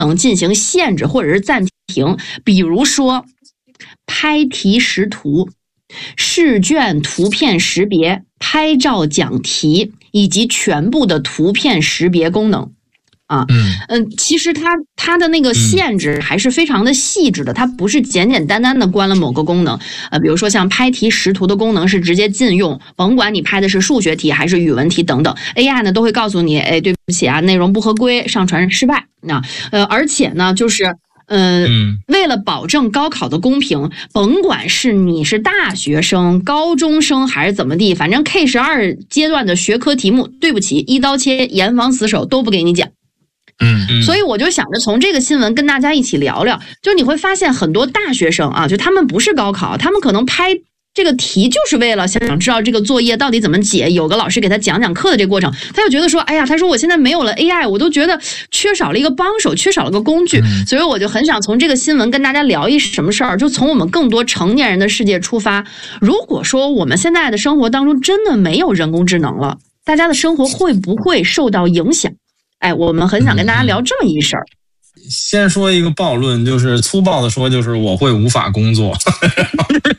进行限制或者是暂停，比如说拍题识图、试卷图片识别、拍照讲题以及全部的图片识别功能。其实它的那个限制还是非常的细致的，它不是简简单单的关了某个功能。比如说像拍题识图的功能是直接禁用，甭管你拍的是数学题还是语文题等等 ，AI 呢都会告诉你，哎，对不起啊，内容不合规，上传失败。而且呢，就是为了保证高考的公平，甭管是你是大学生、高中生还是怎么地，反正 K12阶段的学科题目，对不起，一刀切，严防死守，都不给你讲。所以我就想着从这个新闻跟大家一起聊聊，就你会发现很多大学生啊，就他们不是高考，他们可能拍这个题就是为了想知道这个作业到底怎么解，有个老师给他讲讲课的这个过程，他就觉得说，哎呀，他说我现在没有了 AI， 我都觉得缺少了一个帮手，缺少了个工具，所以我就很想从这个新闻跟大家聊一什么事儿，就从我们更多成年人的世界出发。如果说我们现在的生活当中真的没有人工智能了，大家的生活会不会受到影响？哎，我们很想跟大家聊这么一事儿。 先说一个暴论，就是粗暴的说，就是我会无法工作。